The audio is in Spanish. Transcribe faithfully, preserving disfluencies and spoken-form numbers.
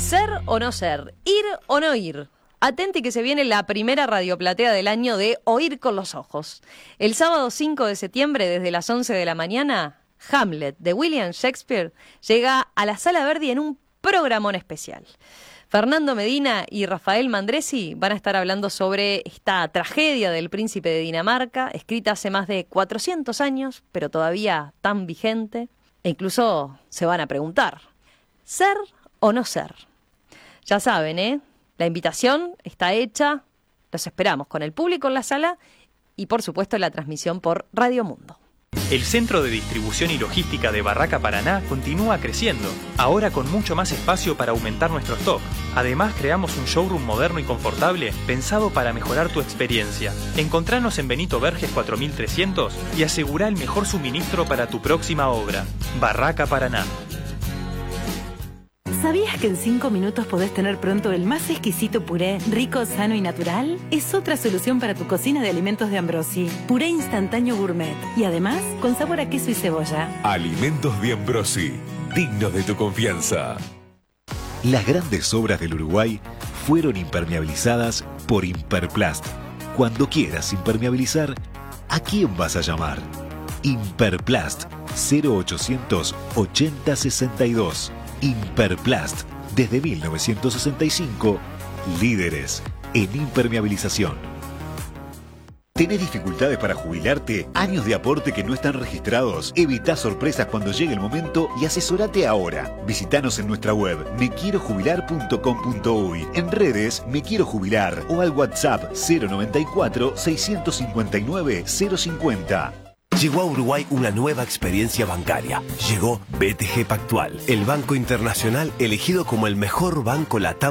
Ser o no ser, ir o no ir. Atente que se viene la primera radioplatea del año de Oír con los Ojos. El sábado cinco de septiembre, desde las once de la mañana, Hamlet, de William Shakespeare, llega a la Sala Verdi en un programón especial. Fernando Medina y Rafael Mandresi van a estar hablando sobre esta tragedia del príncipe de Dinamarca, escrita hace más de cuatrocientos años, pero todavía tan vigente. E incluso se van a preguntar, ¿ser o no ser? Ya saben, ¿eh? La invitación está hecha, los esperamos con el público en la sala y por supuesto la transmisión por Radio Mundo. El Centro de Distribución y Logística de Barraca Paraná continúa creciendo, ahora con mucho más espacio para aumentar nuestro stock. Además, creamos un showroom moderno y confortable pensado para mejorar tu experiencia. Encontranos en Benito Verges cuatro mil trescientos y asegura el mejor suministro para tu próxima obra. Barraca Paraná. ¿Sabías que en cinco minutos podés tener pronto el más exquisito puré, rico, sano y natural? Es otra solución para tu cocina de alimentos de Ambrosi. Puré instantáneo gourmet. Y además, con sabor a queso y cebolla. Alimentos de Ambrosi. Dignos de tu confianza. Las grandes obras del Uruguay fueron impermeabilizadas por Imperplast. Cuando quieras impermeabilizar, ¿a quién vas a llamar? Imperplast cero ochocientos ochenta sesenta y dos. Imperplast, desde mil novecientos sesenta y cinco, líderes en impermeabilización. ¿Tenés dificultades para jubilarte? ¿Años de aporte que no están registrados? Evita sorpresas cuando llegue el momento y asesorate ahora. Visítanos en nuestra web me quiero jubilar punto com punto uy, en redes Me Quiero Jubilar o al WhatsApp cero noventa y cuatro, seiscientos cincuenta y nueve, cero cincuenta. Llegó a Uruguay una nueva experiencia bancaria. Llegó B T G Pactual, el banco internacional elegido como el mejor banco LATAM